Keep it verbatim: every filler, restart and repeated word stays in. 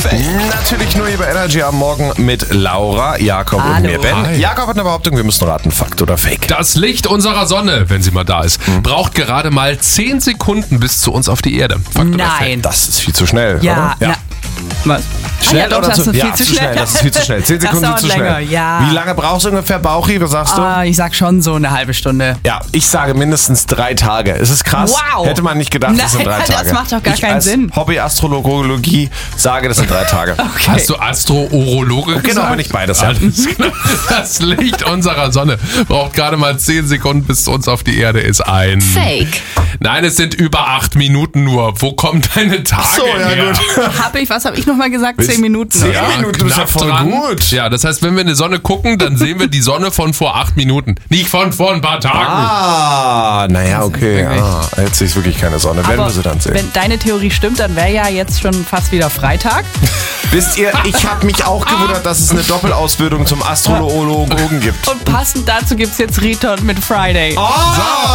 Fake? Natürlich nur hier bei Energy am Morgen mit Laura, Jakob Hallo. und mir, Ben. Hi. Jakob hat eine Behauptung, wir müssen raten, Fakt oder Fake. Das Licht unserer Sonne, wenn sie mal da ist, braucht gerade mal zehn Sekunden bis zu uns auf die Erde. Fakt oder Fake? Nein. Das ist viel zu schnell, Ja, oder? na, was? Schnell ah, ja, doch, oder das zu, ist viel ja, zu schnell. Das ist viel zu schnell. Zehn Das Sekunden dauert zu schnell. länger, ja. Wie lange brauchst du ungefähr, Bauchi? Was sagst du? Ah, ich sag schon so eine halbe Stunde. Ja, ich sage mindestens drei Tage. Es ist krass. Wow. Hätte man nicht gedacht, das sind drei Nein, das Tage. macht doch gar ich keinen als Sinn. Hobby-Astrologie sage, das sind drei Tage. Okay. Hast du Astro-Urologe gesagt? Genau, bin ich beides. Ja. Alles klar. Das Licht unserer Sonne braucht gerade mal zehn Sekunden bis zu uns auf die Erde ist ein... Fake. Nein, es sind über acht Minuten nur. Wo kommen deine Tage So, ja, her? gut. Hab ich, was habe ich nochmal gesagt? Zehn Minuten. Zehn oder? Minuten, du bist ja knapp voll dran. gut. Ja, das heißt, wenn wir in die Sonne gucken, dann sehen wir die Sonne von vor acht Minuten. Nicht von vor ein paar Tagen. Ah, naja, okay. wirklich- Ah, jetzt sehe ich wirklich keine Sonne. Werden Aber wir sie dann sehen. wenn deine Theorie stimmt, dann wäre ja jetzt schon fast wieder Freitag. Wisst ihr, ich habe mich auch gewundert, dass es eine Doppelausbildung zum Astrologen gibt. Und passend dazu gibt's jetzt Riton mit Friday. Oh!